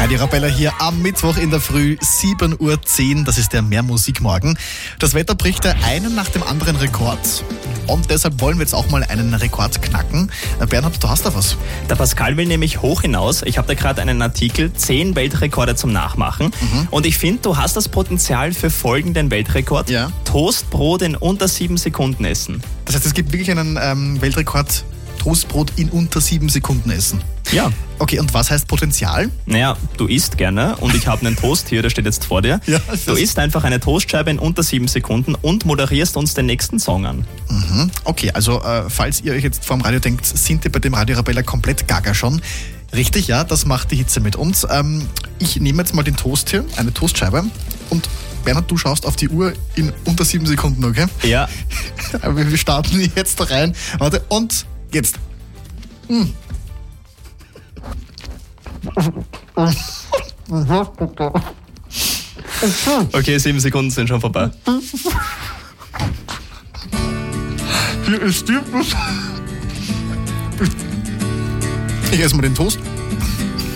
Radio Arabella hier am Mittwoch in der Früh, 7:10 Uhr. Das ist der Mehr-Musik-Morgen. Das Wetter bricht einen nach dem anderen Rekord. Und deshalb wollen wir jetzt auch mal einen Rekord knacken. Bernhard, du hast da was. Der Pascal will nämlich hoch hinaus. Ich habe da gerade einen Artikel, 10 Weltrekorde zum Nachmachen. Und ich finde, du hast das Potenzial für folgenden Weltrekord. Ja. Toastbrot in unter 7 Sekunden essen. Das heißt, es gibt wirklich einen Weltrekord, Toastbrot in unter 7 Sekunden essen. Ja. Okay, und was heißt Potenzial? Naja, du isst gerne und ich habe einen Toast hier, der steht jetzt vor dir. Ja, du isst einfach eine Toastscheibe in unter 7 Sekunden und moderierst uns den nächsten Song an. Okay, also falls ihr euch jetzt vorm Radio denkt, sind ihr bei dem Radio Arabella komplett gaga schon? Richtig, ja, das macht die Hitze mit uns. Ich nehme jetzt mal den Toast hier, eine Toastscheibe, und Bernhard, du schaust auf die Uhr in unter 7 Sekunden, okay? Ja. Wir starten jetzt rein. Warte, und jetzt. Okay, 7 Sekunden sind schon vorbei. Hier ist die. Ich esse mal den Toast.